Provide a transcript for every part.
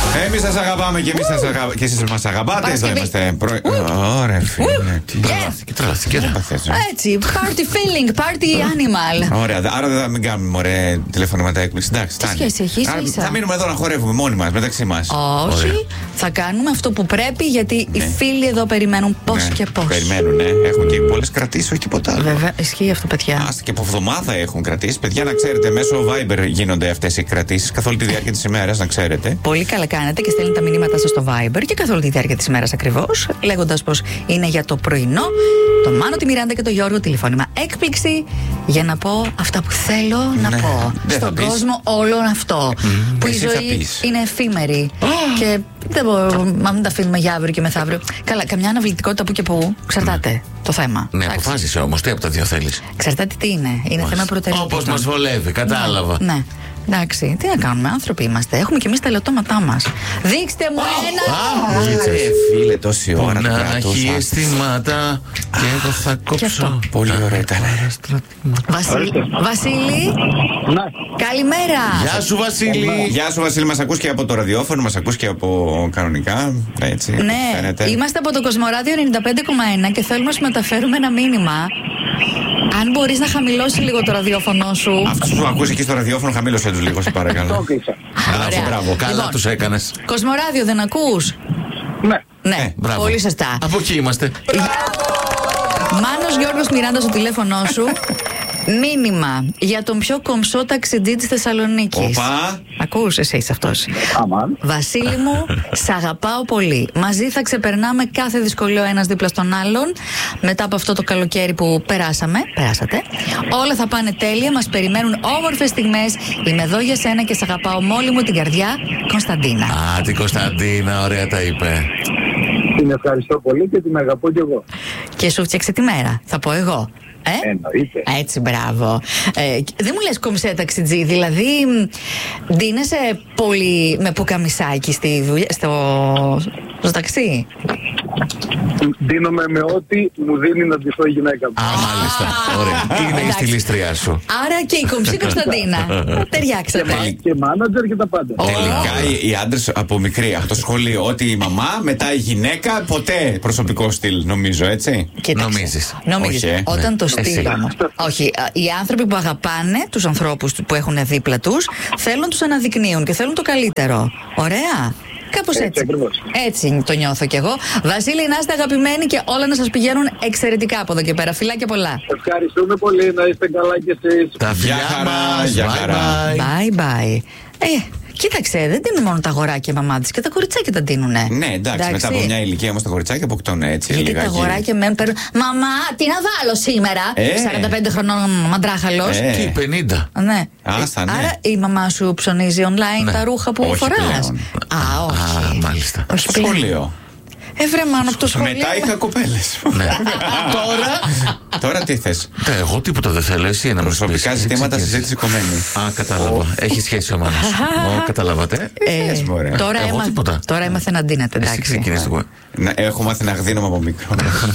Εμείς σας αγαπάμε και εμείς σας αγαπάμε. Και εσείς μας αγαπάτε. Εδώ είμαστε. Ωραία, φίλε. Τι τρελαθήκε. Έτσι, party feeling, party animal. Ωραία, άρα δεν μην κάνουμε μωρέ τηλεφωνήματα έκπληξη. Εντάξει, τι σχέση έχει, θα μείνουμε εδώ να χορεύουμε μόνοι μας, μεταξύ μας. Όχι, θα κάνουμε αυτό που πρέπει γιατί οι φίλοι εδώ περιμένουν πώς και πώς. Περιμένουν, ναι. Έχουν και πολλές κρατήσεις, όχι τίποτα άλλο. Βέβαια, ισχύει αυτό, παιδιά. Άστε και από εβδομάδα έχουν κρατήσει. Παιδιά, να ξέρετε, μέσω Viber γίνονται αυτές οι κρατήσεις καθ' όλη τη διάρκεια της ημέρας, να ξέρετε. Πολύ καλά κάνετε και στέλνετε τα μηνύματα σας στο Viber και καθ' όλη τη διάρκεια της ημέρας ακριβώς, λέγοντας πως είναι για το πρωινό. Το Μάνο, τη Μιράντα και το Γιώργο, τηλεφώνημα έκπληξη για να πω αυτά που θέλω να πω. Στον κόσμο όλον αυτό. Που η ζωή είναι εφήμερη. Και δεν μπορούμε να μην τα αφήνουμε για αύριο και μεθαύριο. Καλά, καμιά αναβλητικότητα που και που εξαρτάται το θέμα. Ναι, αποφάσισε όμως, τι από τα δύο θέλεις. Εξαρτάται τι είναι. Είναι θέμα προτεραιότητα. Όπως μας βολεύει, κατάλαβα. Ναι. Εντάξει, τι να κάνουμε, άνθρωποι είμαστε. Έχουμε κι εμείς τα ελαττώματά μας. Δείξτε μου ένα! Φίλε, τόση ώρα. Να έχει αισθήματα και εγώ θα κόψω. Πολύ ωραία ήταν. Βασίλη. Ναι. Καλημέρα. Γεια σου, Βασίλη. Γεια σου, Βασίλη. Μας ακούς και από το ραδιόφωνο, μας ακούς και από κανονικά. Έτσι, ναι, είμαστε από το Κοσμοράδιο 95,1 και θέλουμε να σου μεταφέρουμε ένα μήνυμα. Αν μπορείς να χαμηλώσεις λίγο το ραδιόφωνο σου. Αυτούς που ακούς εκεί στο ραδιόφωνο, χαμήλωσέ τους λίγο, σε παρακαλώ. Μπράβο, καλά Λοιπόν, τους έκανες. Κοσμοράδιο δεν ακούς? Ναι, μπράβο. πολύ σωστά. Από εκεί είμαστε. Μάνος Γιώργος Μιράντα στο τηλέφωνο σου. Μήνυμα για τον πιο κομψό ταξιτζή της Θεσσαλονίκης. Ακούς, εσύ είσαι αυτός. Βασίλη μου, σ' αγαπάω πολύ. Μαζί θα ξεπερνάμε κάθε δυσκολία ο ένας δίπλα στον άλλον. Μετά από αυτό το καλοκαίρι που περάσατε. Όλα θα πάνε τέλεια, μας περιμένουν όμορφες στιγμές. Είμαι εδώ για σένα και σ' αγαπάω με όλη μου την καρδιά. Κωνσταντίνα. Α, την Κωνσταντίνα, ωραία τα είπε. Την ευχαριστώ πολύ και την αγαπώ κι εγώ. Και σου φτιάξε τη μέρα, θα πω εγώ. Εννοείται. Έτσι, μπράβο. Δεν μου λες κομψέ ταξιτζή, δηλαδή ντύνεσαι πολύ με πουκαμισάκι στο ταξί? Ντύνομαι με ό,τι μου δίνει να ντυθώ η γυναίκα μου. Α, μάλιστα. Ωραία. Είναι η στιλίστριά σου. Άρα και η κομψή Κωνσταντίνα. Ταιριάξατε. Και μάνατζερ και τα πάντα. Τελικά οι άντρες από μικρή, από το σχολείο, ότι η μαμά, μετά η γυναίκα, ποτέ προσωπικό στυλ, νομίζω, έτσι. Νομίζεις. Όταν το στυλ όμως. Όχι, οι άνθρωποι που αγαπάνε τους ανθρώπους που έχουν δίπλα τους, θέλουν να τους αναδεικνύουν και θέλουν το καλύτερο. Ωραία. Κάπως έτσι. Έτσι το νιώθω κι εγώ. Βασίλη, να είστε αγαπημένοι και όλα να σας πηγαίνουν εξαιρετικά από εδώ και πέρα. Φιλάκια πολλά. Ευχαριστούμε πολύ, να είστε καλά κι εσείς. Τα φιλιά μας. Γεια χαρά. Bye bye. Κοίταξε, δεν δίνουν μόνο τα αγοράκια η μαμά της και τα κοριτσάκια τα δίνουνε. Ναι, εντάξει, μετά από μια ηλικία όμως τα κοριτσάκια αποκτώνουν έτσι. Γιατί τα αγοράκια με παίρνουν. Μαμά, τι να βάλω σήμερα. 45 χρονών μαντράχαλος. Και 50. Ναι. Άστα, ναι. Άρα η μαμά σου ψωνίζει online τα ρούχα που φοράς? Α, όχι. Α, μάλιστα. Όχι πλέον. Σχολείο. Μάνο, από το σχολείο. Μετά είχα κοπέλες. Τώρα τι θες? Εγώ τίποτα δεν θέλω, εσύ να μου πεις. Προσωπικά ζητήματα, συζήτηση κομμένη. Α, κατάλαβα. Έχει σχέση ο Μάνος. Καταλάβατε. Τώρα έμαθε να ντύνεται, εντάξει. Έχω μάθει να γδίνομαι από μικρό.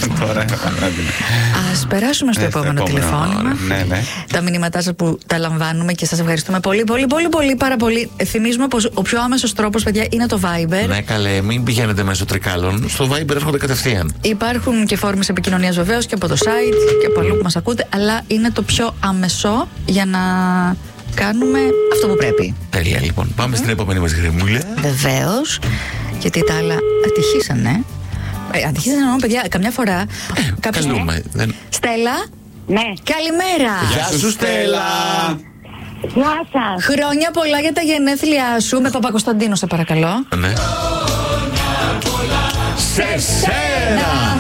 Ας περάσουμε στο επόμενο τηλεφώνημα. Τα μηνύματά σας που τα λαμβάνουμε και σας ευχαριστούμε πολύ, πάρα πολύ. Θυμίζουμε πως ο πιο άμεσος τρόπος, παιδιά, είναι το Viber. Ναι, καλέ, μην πηγαίνετε μέσω τρικάλων. Στο Viber έρχονται κατευθείαν. Υπάρχουν και φόρμες επικοινωνίας βεβαίως και από το site και από αλλού που μας ακούτε, αλλά είναι το πιο άμεσο για να κάνουμε αυτό που πρέπει. Τέλεια, λοιπόν. Πάμε στην επόμενη μας γρημούλα. Βεβαίως, γιατί τα άλλα ατυχήσανε. Ατυχήσανε ενώ, παιδιά, καμιά φορά. Καλούμε. Στέλλα. Ναι. Καλημέρα. Γεια σου, Στέλλα. Γεια σας. Χρόνια πολλά για τα γενέθλιά σου. Με Παπακοσταντίνο, σε παρακαλώ. Ναι. Σε σένα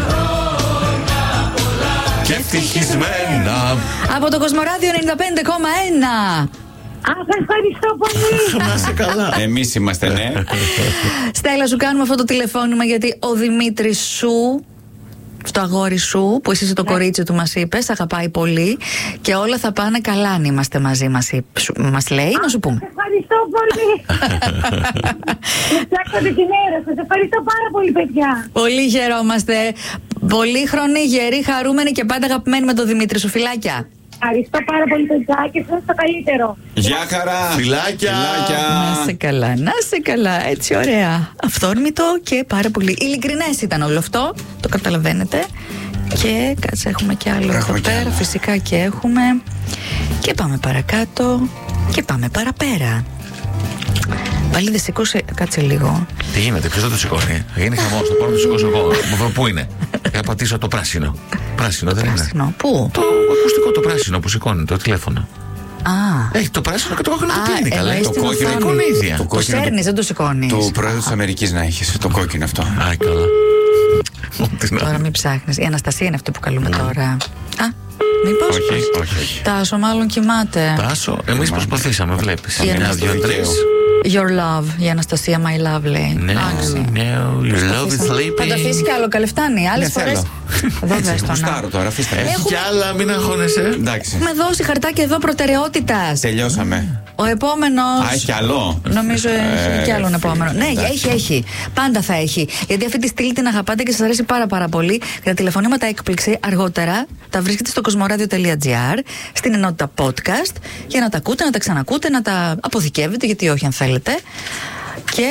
και ευτυχισμένα. Από το Κοσμοράδιο 95,1. Ευχαριστώ πολύ. Να είσαι καλά. Εμείς είμαστε, ναι. Στέλλα, σου κάνουμε αυτό το τηλεφώνημα γιατί ο Δημήτρης σου, το αγόρι σου, που εσύ είσαι το κορίτσι του, μας είπε, σ' αγαπάει πολύ και όλα θα πάνε καλά αν είμαστε μαζί, μας λέει, να σου πούμε. Ευχαριστώ πολύ. Φτιάξατε τη μέρα σας. Ευχαριστώ πάρα πολύ, παιδιά. Πολύ χαιρόμαστε. Πολύχρονοι, γεροί, χαρούμενοι και πάντα αγαπημένοι με τον Δημήτρη σου. Φιλάκια. Ευχαριστώ πάρα πολύ, παιδιά, και σας το καλύτερο. Γεια χαρά. Φιλάκια. Να σε καλά, να σε καλά. Έτσι ωραία. Αυθόρμητο και πάρα πολύ ειλικρινές ήταν όλο αυτό. Το καταλαβαίνετε. Και κάτσε, έχουμε και άλλο εδώ πέρα. Φυσικά και έχουμε. Και πάμε παρακάτω. Και πάμε παραπέρα. Πάλι δεν σηκώσε. Κάτσε λίγο. Τι γίνεται, ποιος δεν το σηκώνει? Γίνει χαμός, το πάρω το σηκώσω εγώ. Πού είναι? Θα πατήσω το πράσινο. Πράσινο δεν είναι? Πού? Το ακουστικό το πράσινο που σηκώνει το τηλέφωνο. Έχει το πράσινο και το κόκκινο το κλείνει καλά. Το κόκκινο είναι ίδια. Το σέρνεις, δεν το σηκώνεις. Του πρόεδρου της Αμερικής να έχεις το κόκκινο αυτό. Άι, καλά. Τώρα μην ψάχνεις. Η Αναστασία είναι αυτή που καλούμε τώρα. Μήπως? Όχι. Τάσο μάλλον κοιμάται. Τάσο, εμείς προσπαθήσαμε, βλέπεις. Ένα, δύο, τρεις. Your love, η Αναστασία, my love λέει. No, your love is sleeping. Θα το αφήσει κι άλλο, καλεφτάνει. Άλλες φορές. Εδώ δες τον. Γουστάρω τώρα, αφήστε. Έχει κι άλλα, μην αγχώνεσαι. Εντάξει. Έχουμε δώσει χαρτάκι εδώ προτεραιότητας. Τελειώσαμε. Ο επόμενος. Έχει κι άλλο. Νομίζω έχει κι άλλον επόμενο. Ναι, έχει. Πάντα θα έχει. Γιατί αυτή τη στήλη την αγαπάτε και σας αρέσει πάρα πολύ. Και τα τηλεφωνήματα έκπληξη αργότερα τα βρίσκετε στο κοσμοradio.gr, στην ενότητα podcast, για να τα ακούτε, να τα ξανακούτε, να τα αποθηκεύετε, γιατί όχι αν θέλετε. Και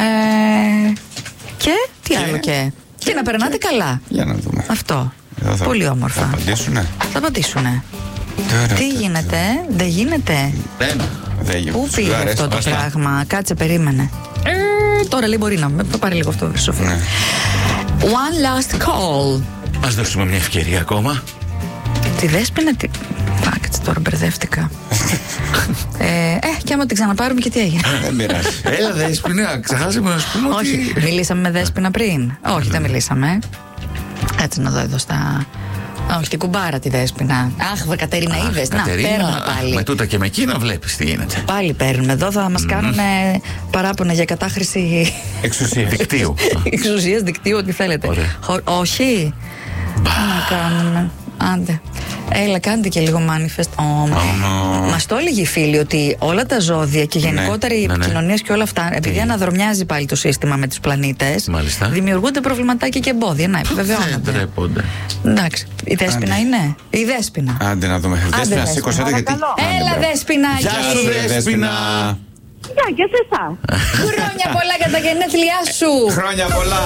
τι άλλο και να περνάτε καλά. Για να δούμε. Αυτό. Πολύ όμορφα. Θα απαντήσουνε. Τι γίνεται, δεν γίνεται. Πού πήγε αυτό το πράγμα? Κάτσε, περίμενε. Τώρα λέει μπορεί να πάρει λίγο αυτό, Σοφία. One last call. Ας δώσουμε μια ευκαιρία ακόμα. Τη Δέσποινα τι... Κάτσε, τώρα μπερδεύτηκα. Και άμα την ξαναπάρουμε και τι έγινε. Δεν πειράζει. Έλα Δέσποινα, ξεχάσαμε να σου πούμε. Όχι, μιλήσαμε με Δέσποινα πριν. Όχι, δεν μιλήσαμε. Κάτσε να δω εδώ στα... Όχι, την κουμπάρα τη Δέσποινα. Αχ, Κατερίνα, είδες. Να, παίρνουμε πάλι. Με τούτα και με εκείνα βλέπεις τι γίνεται. Πάλι παίρνουμε. Εδώ θα μας κάνουν παράπονα για κατάχρηση εξουσίας. Δικτύου. Εξουσίας, δικτύου, ό,τι θέλετε. Όχι. Να κάνουμε. Άντε. Έλα, κάντε και λίγο manifest. Μας το έλεγε η φίλη ότι όλα τα ζώδια και γενικότερα οι επικοινωνίες και όλα αυτά, επειδή αναδρομιάζει πάλι το σύστημα με τους πλανήτες, δημιουργούνται προβληματάκια και εμπόδια. Να, επιβεβαιώνονται. Δεν τρέπονται. Εντάξει. Η Δέσποινα είναι. Η Δέσποινα. Άντε να δούμε. Δέσποινα, σήκωσέ το γιατί. Έλα, Δέσποινα. Γεια σου, Δέσποινα. Γεια και σε εσάς. Χρόνια πολλά για τα γενέθλιά σου. Χρόνια πολλά.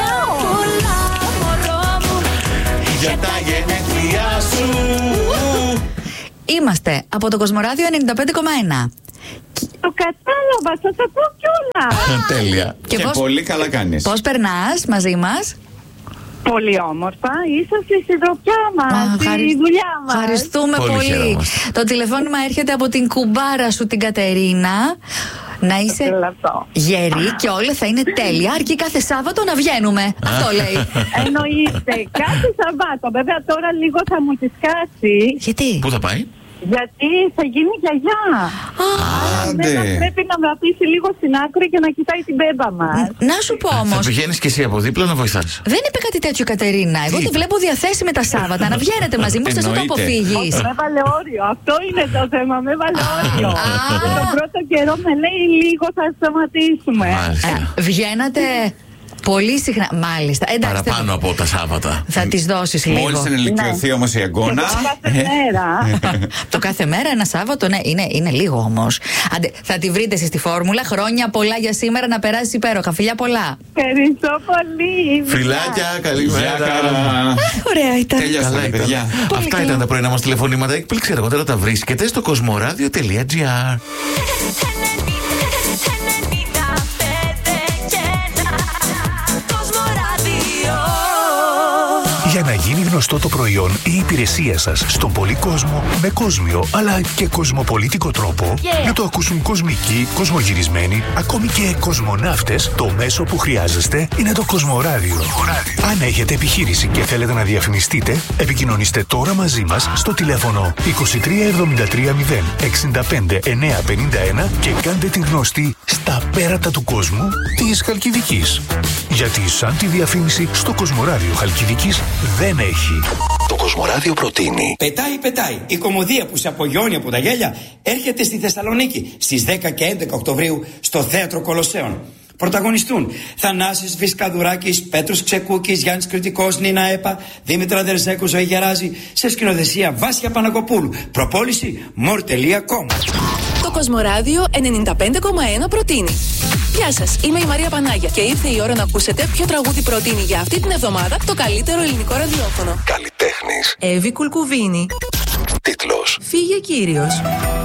Για τα γενέθλιά σου. Είμαστε από το Κοσμοράδιο 95,1. Το κατάλαβα, σας ακούω κιόλας. Τέλεια. Και πολύ καλά κάνεις. Πώς περνάς μαζί μας? Πολύ όμορφα, είσαστε στη ντροπιά μας, στη δουλειά μας. Ευχαριστούμε πολύ. Το τηλεφώνημα έρχεται από την κουμπάρα σου, την Κατερίνα. Να είσαι γερή και όλα θα είναι τέλεια, αρκεί κάθε Σάββατο να βγαίνουμε. Αυτό λέει. Εννοείται, κάθε Σαββάτο. Βέβαια τώρα λίγο θα μου τη σκάσει. Γιατί? Πού θα πάει? Γιατί θα γίνει γιαγιά. Πρέπει να με αφήσει λίγο στην άκρη και να κοιτάει την μπέμπα μας. Να σου πω όμως. Θα πηγαίνεις και εσύ από δίπλα να βοηθάς. Δεν είπε κάτι τέτοιο η Κατερίνα. Εγώ τη βλέπω διαθέσιμη τα Σάββατα να βγαίνετε μαζί μου. Θες να το αποφύγεις? Με έβαλε όριο. Αυτό είναι το θέμα. Με έβαλε όριο. Τον πρώτο καιρό με λέει λίγο θα σταματήσουμε. Βγαίνατε πολύ συχνά, μάλιστα. Εντάξει, παραπάνω από τα Σάββατα. Θα τις δώσεις λίγο. Μόλις ενηλικιωθεί όμως η Αγκώνα. Το κάθε μέρα. Το κάθε μέρα ένα Σάββατο, ναι, είναι λίγο όμως. Θα τη βρείτε εσείς στη φόρμουλα. Χρόνια πολλά για σήμερα, να περάσεις υπέροχα. Φιλιά πολλά. Ευχαριστώ πολύ. Φιλάκια, καλημέρα. Ωραία ήταν. Τελειώσαμε, παιδιά. Αυτά ήταν τα πρωινά μας τηλεφωνήματα. Έκπληξη αργότερα τα βρίσκεται στο κοσμοradio.gr. Για να γίνει γνωστό το προϊόν ή η υπηρεσία σας στον πολύ κόσμο με κόσμιο αλλά και κοσμοπολίτικο τρόπο, να το ακούσουν κοσμικοί, κοσμογυρισμένοι, ακόμη και κοσμοναύτες, το μέσο που χρειάζεστε είναι το Κοσμοράδιο. Αν έχετε επιχείρηση και θέλετε να διαφημιστείτε, επικοινωνήστε τώρα μαζί μας στο τηλέφωνο 23 73 0 65 951 και κάντε την γνωστή στα πέρατα του κόσμου της Χαλκιδικής. Γιατί σαν τη διαφήμιση στο Κοσμοράδιο Χαλκιδικής δεν έχει. Το Κοσμοράδιο προτείνει. Πετάει. Η κομμωδία που σε απογειώνει από τα γέλια έρχεται στη Θεσσαλονίκη στις 10 και 11 Οκτωβρίου στο Θέατρο Κολοσσέων. Πρωταγωνιστούν Θανάσης Βυσκαδουράκης, Πέτρος Ξεκούκης, Γιάννης Κρητικός, Νίνα Έπα, Δήμητρα Δερζέκου, Ζωή Γεράζη, σε σκηνοθεσία Βάσια Παναγοπούλου. Προπόληση more.com. Το Κοσμοράδιο 95,1 προτείνει. Γεια σας, είμαι η Μαρία Πανάγια και ήρθε η ώρα να ακούσετε ποιο τραγούδι προτείνει για αυτή την εβδομάδα το καλύτερο ελληνικό ραδιόφωνο. Καλλιτέχνης. Εύη Κουλκουβίνη. Τίτλος. Φύγε Κύριος.